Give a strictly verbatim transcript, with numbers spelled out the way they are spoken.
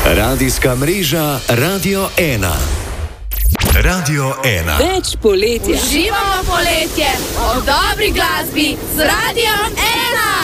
Radijska mreža Radio ena. Radio ena. Več poletja. Uživamo poletje ob dobri glasbi z Radio ena.